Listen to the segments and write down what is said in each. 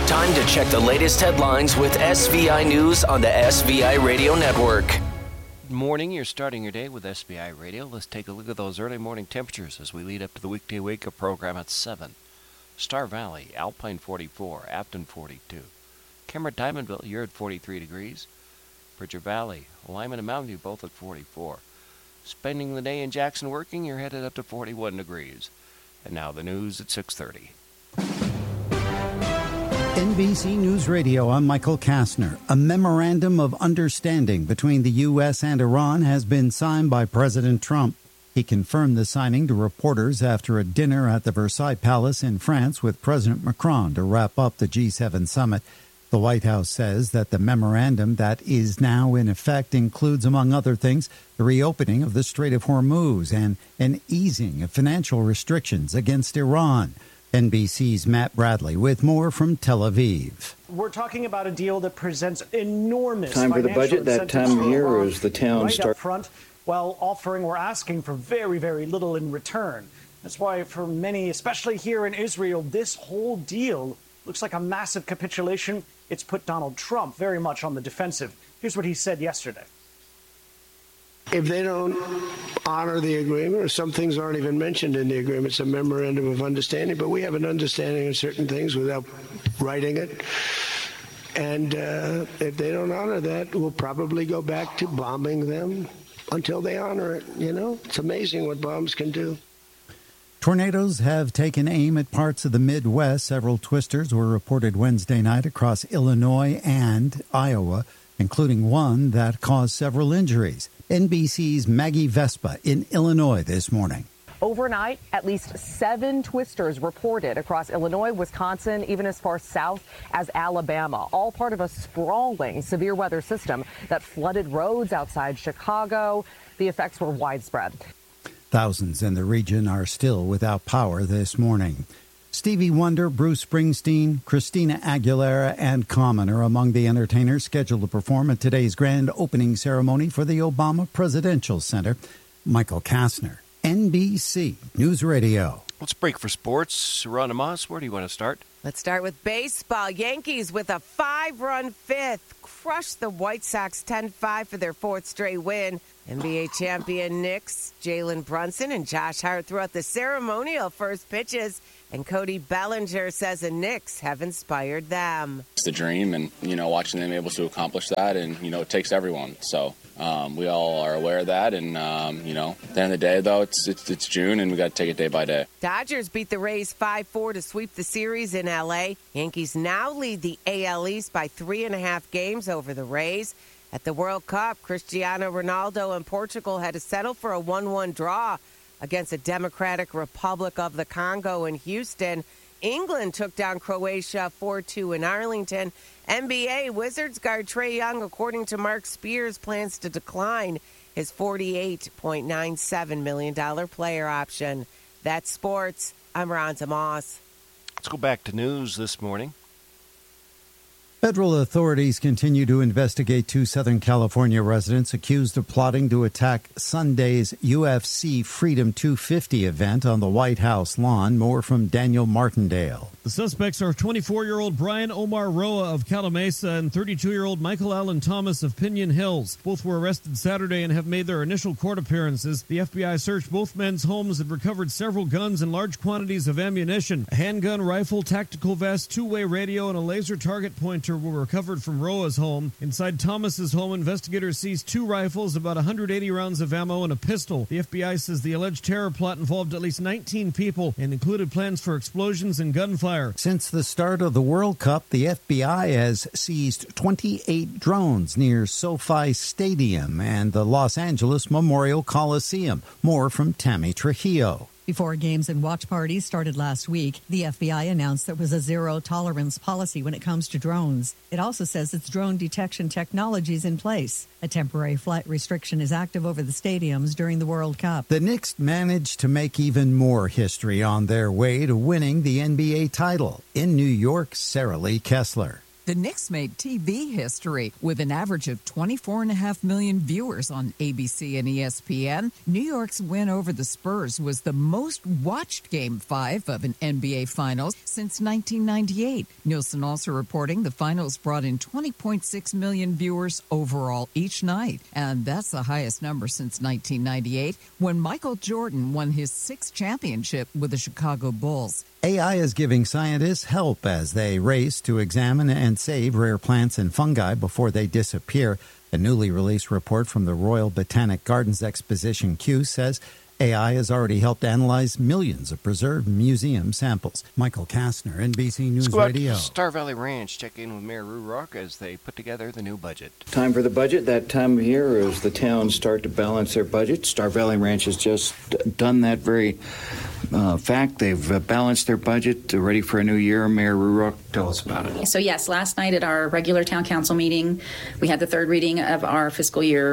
Time to check the latest headlines with SVI News on the SVI Radio Network. Good morning. You're starting your day with SVI Radio. Let's take a look at those early morning temperatures as we lead up to the weekday wake-up program at 7. Star Valley, Alpine 44, Afton 42. Cameron Diamondville, you're at 43 degrees. Bridger Valley, Lyman and Mountain View both at 44. Spending the day in Jackson working, you're headed up to 41 degrees. And now the news at 6:30. NBC News Radio, I'm Michael Kastner. A memorandum of understanding between the U.S. and Iran has been signed by President Trump. He confirmed the signing to reporters after a dinner at the Versailles Palace in France with President Macron to wrap up the G7 summit. The White House says that the memorandum that is now in effect includes, among other things, the reopening of the Strait of Hormuz and an easing of financial restrictions against Iran. NBC's Matt Bradley with more from Tel Aviv. We're talking about a deal that presents enormous time for the budget that time of year as the town right starts up front, while offering or asking for very, very little in return. That's why for many, especially here in Israel, this whole deal looks like a massive capitulation. It's put Donald Trump very much on the defensive. Here's what he said yesterday. If they don't honor the agreement, or some things aren't even mentioned in the agreement, it's a memorandum of understanding, but we have an understanding of certain things without writing it. And if they don't honor that, we'll probably go back to bombing them until they honor it. You know, it's amazing what bombs can do. Tornadoes have taken aim at parts of the Midwest. Several twisters were reported Wednesday night across Illinois and Iowa, including one that caused several injuries. NBC's Maggie Vespa in Illinois this morning. Overnight, at least 7 twisters reported across Illinois, Wisconsin, even as far south as Alabama, all part of a sprawling severe weather system that flooded roads outside Chicago. The effects were widespread. Thousands in the region are still without power this morning. Stevie Wonder, Bruce Springsteen, Christina Aguilera, and Common are among the entertainers scheduled to perform at today's grand opening ceremony for the Obama Presidential Center. Michael Kastner, NBC News Radio. Let's break for sports. Rhonda Moss, where do you want to start? Let's start with baseball. Yankees with a 5-run fifth crushed the White Sox 10-5 for their 4th straight win. NBA champion Knicks, Jalen Brunson and Josh Hart threw out the ceremonial first pitches, and Cody Bellinger says the Knicks have inspired them. It's the dream, and, watching them able to accomplish that, and, it takes everyone. So we all are aware of that, and, at the end of the day, though, it's June, and we got to take it day by day. Dodgers beat the Rays 5-4 to sweep the series in L.A. Yankees now lead the AL East by 3.5 games over the Rays. At the World Cup, Cristiano Ronaldo and Portugal had to settle for a 1-1 draw against the Democratic Republic of the Congo in Houston. England took down Croatia 4-2 in Arlington. NBA Wizards guard Trae Young, according to Mark Spears, plans to decline his $48.97 million player option. That's sports. I'm Rhonda Moss. Let's go back to news this morning. Federal authorities continue to investigate 2 Southern California residents accused of plotting to attack Sunday's UFC Freedom 250 event on the White House lawn. More from Daniel Martindale. The suspects are 24-year-old Brian Omar Roa of Calamasa and 32-year-old Michael Allen Thomas of Pinion Hills. Both were arrested Saturday and have made their initial court appearances. The FBI searched both men's homes and recovered several guns and large quantities of ammunition. A handgun, rifle, tactical vest, 2-way radio, and a laser target pointer were recovered from Roa's home. Inside Thomas's home, investigators seized 2 rifles, about 180 rounds of ammo, and a pistol. The FBI says the alleged terror plot involved at least 19 people and included plans for explosions and gunfire. Since the start of the World Cup, the FBI has seized 28 drones near SoFi Stadium and the Los Angeles Memorial Coliseum. More from Tammy Trujillo. Before games and watch parties started last week, the FBI announced there was a zero-tolerance policy when it comes to drones. It also says its drone detection technology is in place. A temporary flight restriction is active over the stadiums during the World Cup. The Knicks managed to make even more history on their way to winning the NBA title. In New York, Sarah Lee Kessler. The Knicks made TV history with an average of 24.5 million viewers on ABC and ESPN. New York's win over the Spurs was the most watched Game 5 of an NBA Finals since 1998. Nielsen also reporting the Finals brought in 20.6 million viewers overall each night. And that's the highest number since 1998, when Michael Jordan won his 6th championship with the Chicago Bulls. AI is giving scientists help as they race to examine and save rare plants and fungi before they disappear. A newly released report from the Royal Botanic Gardens Exposition Q says AI has already helped analyze millions of preserved museum samples. Michael Kastner, NBC News Radio. Star Valley Ranch, check in with Mayor Rurock as they put together the new budget. Time for the budget. That time of year as the towns start to balance their budget. Star Valley Ranch has just done that very fact. They've balanced their budget. They're ready for a new year. Mayor Rurock, tell us about it. So yes, last night at our regular town council meeting, we had the third reading of our fiscal year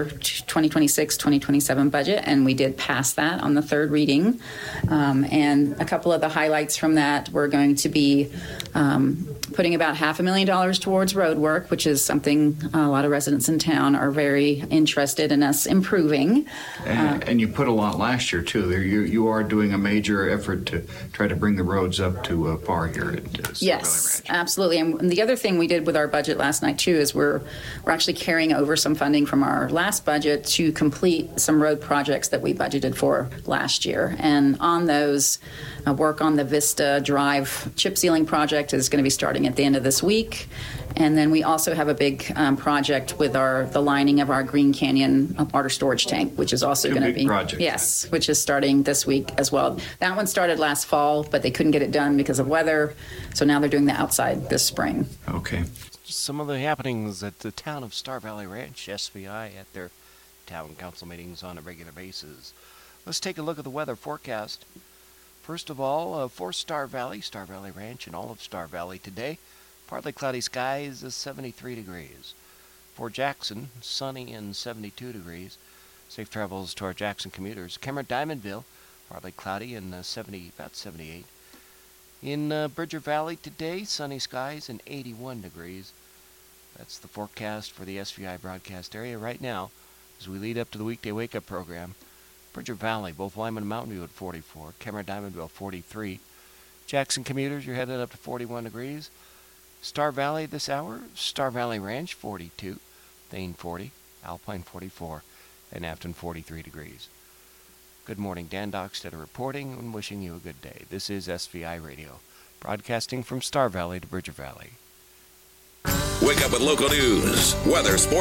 2026-2027 budget, and we did pass that on the third reading. And a couple of the highlights from that, we're going to be putting about $500,000 towards road work, which is something a lot of residents in town are very interested in us improving. And you put a lot last year, too. You are doing a major effort to try to bring the roads up to par here at Star Yes, Valley Ranch. absolutely. And the other thing we did with our budget last night, too, is we're actually carrying over some funding from our last budget to complete some road projects that we budgeted for last year. And on those, work on the Vista Drive chip sealing project is going to be starting at the end of this week. And then we also have a big project with the lining of our Green Canyon water storage tank, which is also going to be projects, yes, which is starting this week as well. That one started last fall, but they couldn't get it done because of weather. So now they're doing the outside this spring. Okay. Some of the happenings at the town of Star Valley Ranch, SVI, at their town council meetings on a regular basis. Let's take a look at the weather forecast. First of all, for Star Valley Ranch, and all of Star Valley today, partly cloudy skies, 73 degrees. For Jackson, sunny and 72 degrees. Safe travels to our Jackson commuters. Cameron-Diamondville, partly cloudy and about 78. In Bridger Valley today, sunny skies and 81 degrees. That's the forecast for the SVI broadcast area right now as we lead up to the weekday wake-up program. Bridger Valley, both Lyman and Mountain View at 44. Cameron-Diamondville, 43. Jackson commuters, you're headed up to 41 degrees. Star Valley this hour, Star Valley Ranch, 42. Thane, 40. Alpine, 44. And Afton, 43 degrees. Good morning. Dan Dockstetter reporting and wishing you a good day. This is SVI Radio, broadcasting from Star Valley to Bridger Valley. Wake up with local news, weather, sports.